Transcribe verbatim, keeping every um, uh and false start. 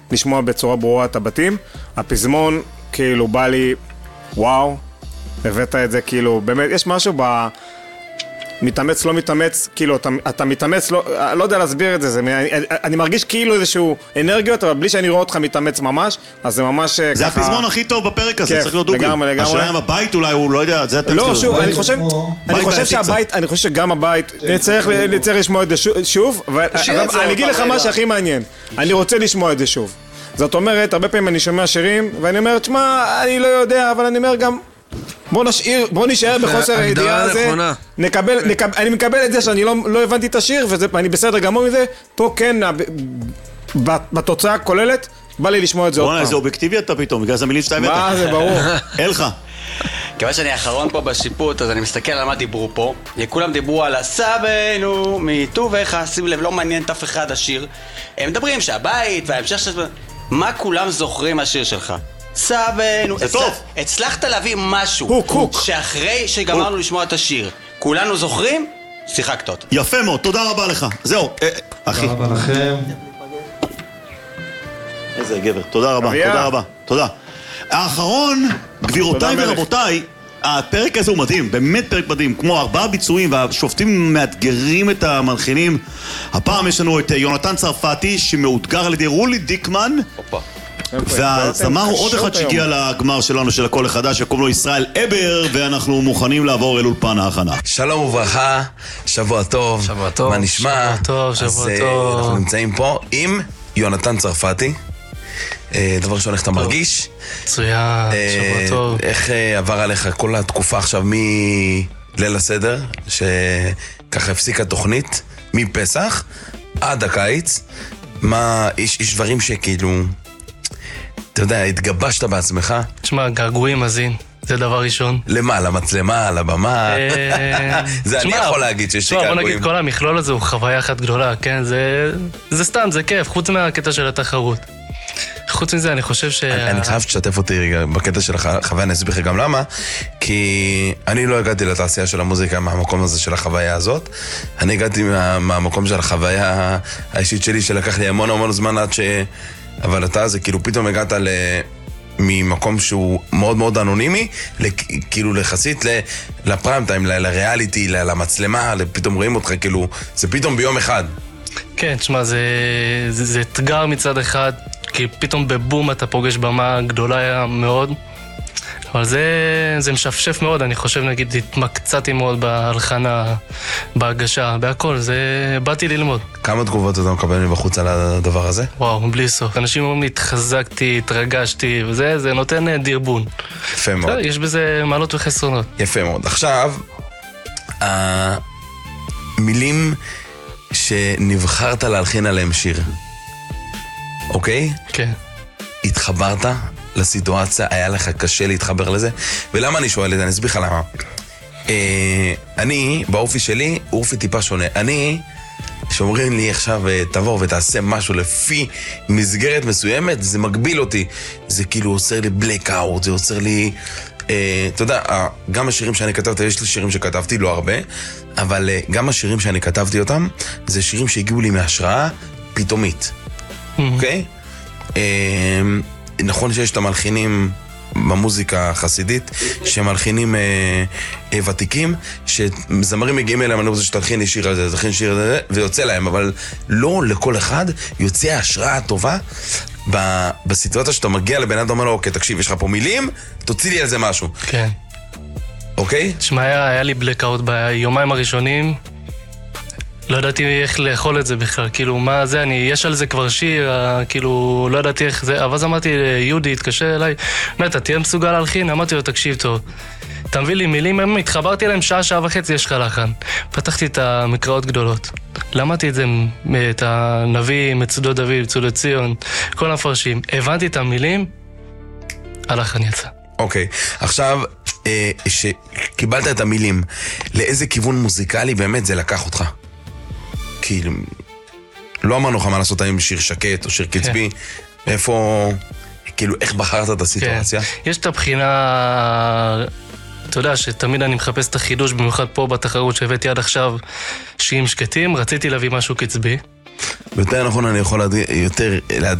לשמוע בצורה ברורה את הבתים. הפזמון, כאילו, בא לי, וואו, הבאת את זה, כאילו, באמת, יש משהו ב... מתאמץ, לא מתאמץ, כאילו, אתה, אתה מתאמץ, לא, לא יודע להסביר את זה, זה אני, אני מרגיש כאילו איזשהו אנרגיות, אבל בלי שאני רואה אותך מתאמץ ממש, אז זה ממש זה ככה... הפזמון הכי טוב בפרק הזה, כיף, צריך להיות דוגל. לגמרי, לגמרי. השאלה עם הבית אולי, הוא לא יודע, זה אתה... לא, שוב, אני חושב, אני חושב שהבית, אני חושב שגם הבית, נצטרך לשמוע את זה שוב, ואני אגיד לך מה שהכי מעניין, אני רוצה לשמוע את זה שוב. זאת אומרת, הרבה פעמים אני שומע שירים, ואני אומר, תשמע, אני לא יודע, אבל אני אומר גם, בוא נשאיר, בוא נשאר בחוסר הידיעה הזה, נקבל, נקבל, אני מקבל את זה שאני לא, לא הבנתי את השיר, ואני בסדר גמור מזה, פה כן, בתוצאה הכוללת, בא לי לשמוע את זה עוד פעם. בוא'נה, איזה אובייקטיבי אתה פתאום, בגלל זה המילים שאתה הבאת. מה זה, ברור. אלך. כיוון שאני האחרון פה בשיפוט, אז אני מסתכל על מה דיברו פה. כולם דיברו על הסבנו, מטובך, שים לב, לא מעניין את אף אחד השיר. הם מדברים שהבית וההמשך של... מה כולם זוכרים מהשיר שלך? סבנו, זה טוב. הצלחת להביא משהו הוק, הוק. שאחרי שגמרנו לשמוע את השיר כולנו זוכרים? שיחקת אותה. יפה מאוד, תודה רבה לך. זהו, אחי. תודה רבה לכם. איזה גבר, תודה רבה, תודה רבה, תודה. האחרון, גבירותיי ורבותיי, הפרק הזה הוא מדהים, באמת פרק מדהים, כמו ארבעה ביצועים והשופטים מאתגרים את המלחינים. הפעם יש לנו את יונתן צרפתי שמאותגר על ידי רולי דיקמן. הופה. והזמר הוא עוד אחד שהגיע לגמר שלנו של הקול החדש, שקוראים לו ישראל אבר, ואנחנו מוכנים לעבור אל אולפן ההכנה. שלום וברכה, שבוע טוב. שבוע טוב. מה נשמע? שבוע טוב, שבוע אז, טוב. אנחנו נמצאים פה עם יונתן צרפתי. דבר ראשון, איך אתה מרגיש? מצוין, שבוע טוב. איך עבר עליך כל התקופה עכשיו מליל הסדר, שככה הפסיקה תוכנית, מפסח עד הקיץ? מה, יש, יש דברים שכאילו... אתה יודע, התגבשת בעצמך? תשמע, געגועים מזין, זה דבר ראשון. למה? לבמה, לבמה? זה אני יכול להגיד שיש לי געגועים. בוא נגיד, כל המכלול הזה הוא חוויה אחת גדולה, כן? זה סתם, זה כיף, חוץ מהקטע של התחרות. חוץ מזה, אני חושב ש... אני חייב שתשתף אותי רגע בקטע של החוויה, אני אסביר לך גם למה, כי אני לא הגעתי לתעשייה של המוזיקה מהמקום הזה של החוויה הזאת. אני הגעתי מהמקום של החוויה האישית שלי, שלקח לי המון המון זמן עד ש... אבל אתה זה כאילו פתאום הגעת ל... ממקום שהוא מאוד מאוד אנונימי, כאילו לחסית לפריים טיים, לריאליטי, למצלמה, פתאום רואים אותך, כאילו, זה פתאום ביום אחד. כן, תשמע, זה, זה, זה אתגר מצד אחד, כי פתאום בבום אתה פוגש במה גדולה מאוד, אבל זה, זה משפשף מאוד, אני חושב, נגיד, התמקצעתי מאוד בהלחנה, בהגשה, בהכל, זה... באתי ללמוד. כמה תגובות אתה מקבל מבחוץ על הדבר הזה? וואו, בלי סוף. אנשים אומרים לי, התחזקתי, התרגשתי, וזה, זה נותן דרבון. יפה מאוד. יש בזה מעלות וחסרונות. יפה מאוד. עכשיו, המילים שנבחרת להלחין עליהם שיר, אוקיי? כן. התחברת לסיטואציה, היה לך קשה להתחבר לזה? ולמה אני שואל את זה? אני אסביר לך למה. אה, אני, באופי שלי, הוא אופי טיפה שונה. אני, שאומרים לי עכשיו, תבוא ותעשה משהו לפי מסגרת מסוימת, זה מגביל אותי. זה כאילו עוצר לי בלייק-אוט, זה עוצר לי... אה, אתה יודע, גם השירים שאני כתבתי, יש לי שירים שכתבתי, לא הרבה, אבל אה, גם השירים שאני כתבתי אותם, זה שירים שהגיעו לי מהשראה פתאומית. אוקיי? אה... נכון שיש את המלחינים במוזיקה החסידית, שמלחינים אה, אה, ותיקים, שזמרים מגיעים אליהם, אני רוצה שתלחין לי שיר על זה, תלחין שיר על זה, ויוצא להם, אבל לא לכל אחד יוצא ההשראה הטובה ב- בסיטואציה שאתה מגיע לבן אדם, אומר לו, אוקיי, תקשיב, יש לך פה מילים, תוציא לי על זה משהו. כן. אוקיי? תשמע, היה, היה לי בלקאוט ביומיים הראשונים, לא ידעתי איך לאכול את זה בכלל, כאילו, מה זה, אני, יש על זה כבר שיר, כאילו, לא ידעתי איך זה, אבל אז אמרתי, יהודי, התקשר אליי, אתה תהיה מסוגל להלחין? אמרתי לו, תקשיב טוב, תביא לי מילים, התחברתי אליהם שעה, שעה וחצי, יש לך לחן. פתחתי את המקראות גדולות, למדתי את זה, את הנביא, מצודות דוד, מצודות ציון, כל המפרשים, הבנתי את המילים, הלחן יצא. אוקיי, עכשיו, אה, שקיבלת את המילים, לאיזה כיוון מוזיקלי באמת זה לקח אותך? כאילו, לא אמרנו לך מה לעשות עם שיר שקט או שיר קצבי, כן. איפה, כאילו, איך בחרת את הסיטואציה? כן. יש את הבחינה, אתה יודע, שתמיד אני מחפש את החידוש, במיוחד פה בתחרות שהבאתי עד עכשיו, שירים שקטים, רציתי להביא משהו קצבי. יותר נכון, אני יכול יותר